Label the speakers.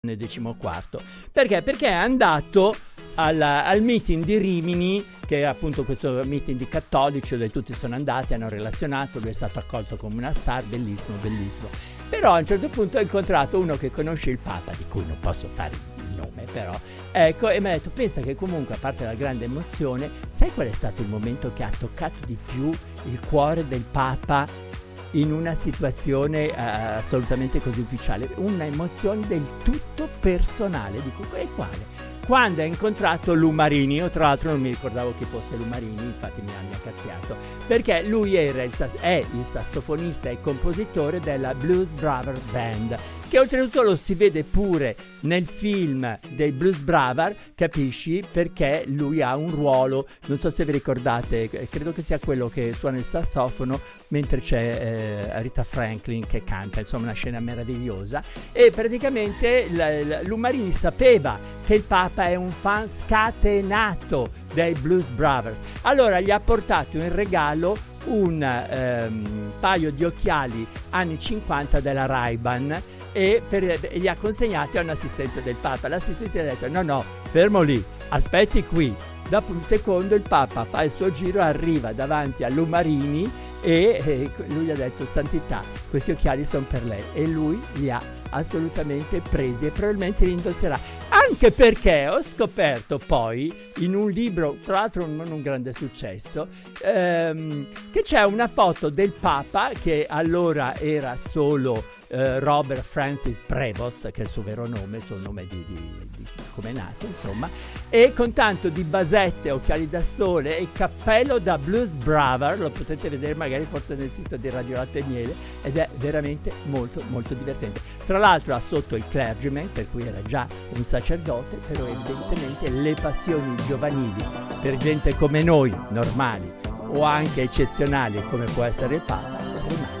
Speaker 1: XIV. Perché? Perché è andato al meeting di Rimini, che è appunto questo meeting di cattolici dove tutti sono andati, hanno relazionato, lui è stato accolto come una star, bellissimo, bellissimo. Però a un certo punto ho incontrato uno che conosce il Papa, di cui non posso fare il nome però, ecco, e mi ha detto: pensa che comunque, a parte la grande emozione, sai qual è stato il momento che ha toccato di più il cuore del Papa in una situazione assolutamente così ufficiale? Una emozione del tutto personale. Dico, quale? Quando ha incontrato Lumarini. Io tra l'altro non mi ricordavo chi fosse Lumarini, infatti mi ha cazziato, perché lui è il sassofonista e compositore della Blues Brothers Band, che oltretutto lo si vede pure nel film dei Blues Brothers, capisci? Perché lui ha un ruolo, non so se vi ricordate, credo che sia quello che suona il sassofono mentre c'è Rita Franklin che canta, insomma una scena meravigliosa. E praticamente Lumarini sapeva che il Papa è un fan scatenato dei Blues Brothers, allora gli ha portato in regalo un paio di occhiali anni 50 della Ray-Ban e li ha consegnati a un'assistenza del Papa. L'assistente ha detto: no, fermo lì, aspetti qui. Dopo un secondo il Papa fa il suo giro, arriva davanti a Lumarini e lui gli ha detto: santità, questi occhiali sono per lei, e lui li ha assolutamente presi e probabilmente li indosserà, anche perché ho scoperto poi in un libro, tra l'altro non un grande successo, che c'è una foto del Papa, che allora era solo Robert Francis Prevost, che è il suo vero nome, il suo nome di come è nato, insomma, e con tanto di basette, occhiali da sole e cappello da Blues Brother. Lo potete vedere magari forse nel sito di Radio Latte e Miele, ed è veramente molto molto divertente. Tra l'altro ha sotto il clergyman, per cui era già un sacerdote, però evidentemente le passioni giovanili per gente come noi, normali o anche eccezionali come può essere il Papa, rimangono.